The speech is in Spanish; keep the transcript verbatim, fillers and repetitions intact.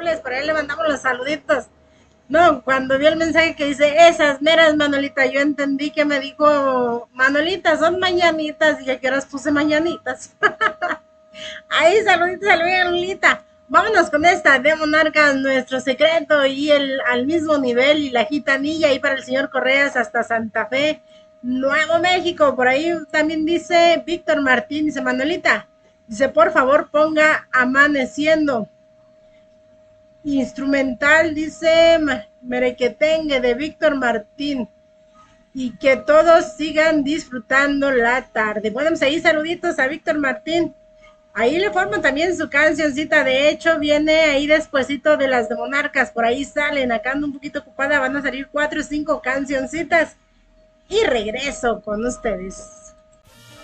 Robles, por ahí le mandamos los saluditos. No, cuando vi el mensaje que dice esas meras Manolita, yo entendí que me dijo Manolita, son mañanitas, y a qué horas puse mañanitas. Ahí, saluditos a Luis Lolita. Vámonos con esta de Monarcas, nuestro secreto y el al mismo nivel y la gitanilla ahí para el señor Correas hasta Santa Fe, Nuevo México. Por ahí también dice Víctor Martín, dice Manuelita, dice por favor ponga amaneciendo. Instrumental, dice Merequetengue de Víctor Martín. Y que todos sigan disfrutando la tarde. Bueno, pues ahí saluditos a Víctor Martín. Ahí le forman también su cancioncita, de hecho viene ahí despuesito de las de Monarcas, por ahí salen, acá ando un poquito ocupada, van a salir cuatro o cinco cancioncitas y regreso con ustedes.